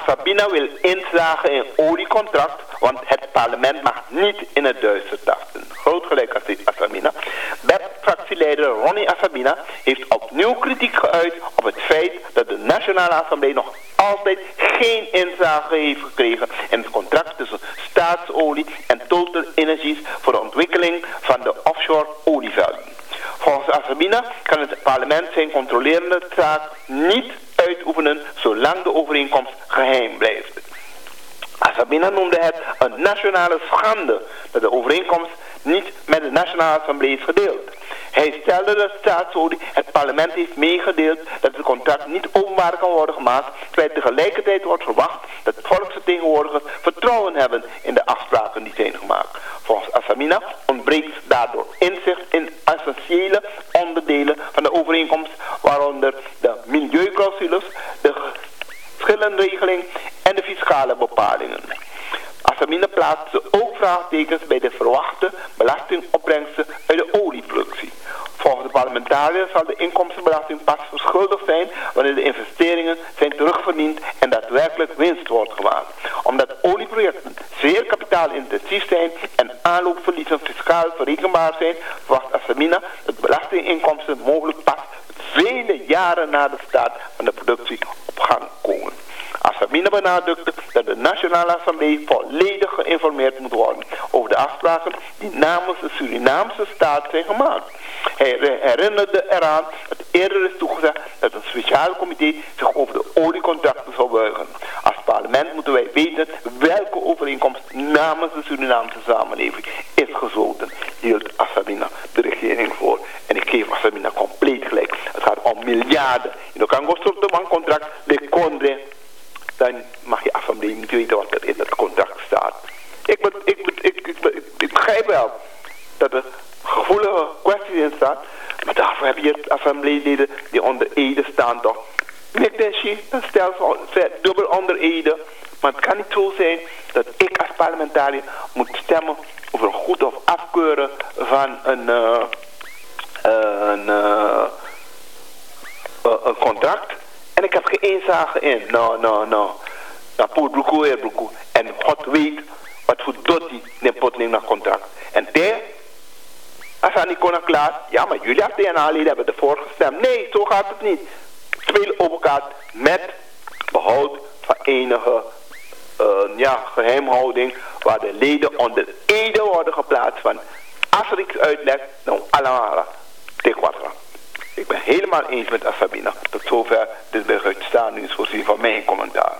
Asabina wil inslagen in oliecontract, want het parlement mag niet in het duister tasten. Groot gelijk Asabina. BEP-fractieleider Ronnie Asabina heeft opnieuw kritiek geuit op het feit dat de Nationale Assemblée nog altijd geen inzage heeft gekregen in het contract tussen Staatsolie en Total Energies voor de ontwikkeling van de offshore olievelden. Volgens Asabina kan het parlement zijn controlerende taak niet uitoefenen zolang de overeenkomst geheim blijft. Asabina noemde het een nationale schande dat de overeenkomst niet met de Nationale Assemblée is gedeeld. Hij stelde dat Staatsolie het parlement heeft meegedeeld dat het contract niet openbaar kan worden gemaakt, terwijl tegelijkertijd wordt verwacht dat volksvertegenwoordigers vertrouwen hebben in de afspraken die zijn gemaakt. Volgens Asabina ontbreekt daardoor inzicht in essentiële onderdelen van de overeenkomst, waaronder de milieuclausules, de geschillenregeling en de fiscale bepalingen. Asabina plaatste ook vraagtekens bij de verwachte belastingopbrengsten uit de olieproductie. Volgens de parlementariër zal de inkomstenbelasting pas verschuldigd zijn wanneer de investeringen zijn terugverdiend en daadwerkelijk winst wordt gemaakt. Omdat olieprojecten zeer kapitaalintensief zijn en aanloopverliezen fiscaal verrekenbaar zijn, verwacht Asabina dat belastinginkomsten mogelijk pas vele jaren na de start van de productie op gang komen. Asabina benadrukte dat de Nationale Assemblée volledig geïnformeerd moet worden over de afspraken die namens de Surinaamse staat zijn gemaakt. Hij herinnerde eraan dat eerder is toegezegd dat een speciaal comité zich over de oliecontracten zal buigen. Als parlement moeten wij weten welke overeenkomst namens de Surinaamse samenleving is gesloten, hield Asabina de regering voor. En ik geef Asabina compleet gelijk. Het gaat om miljarden. In de Congo-Sotoban-contract, de Condre, dan mag je Assemblée niet weten wat er in het contract staat. Ik begrijp wel dat er gevoelige kwesties in staan, maar daarvoor heb je het Assembleeleden die onder ede staan toch. Een stelsel dubbel onder ede, maar het kan niet zo zijn dat ik als parlementariër moet stemmen over een goed of afkeuren van een contract. En ik heb geen inzage in. Nou, poedbroekoe. En God weet wat voor dot die nepotling naar contract. En daar, als hij niet kon klaar, ja, maar jullie als DNA-leden hebben ervoor gestemd. Nee, zo gaat het niet. Spelen op elkaar met behoud van enige geheimhouding, waar de leden onder ede worden geplaatst van, als er iets uitlegt, nou allemaal, tekwatra. Ik ben helemaal eens met Asabina. Tot zover dit bericht staan nu is voorzien van mijn commentaar.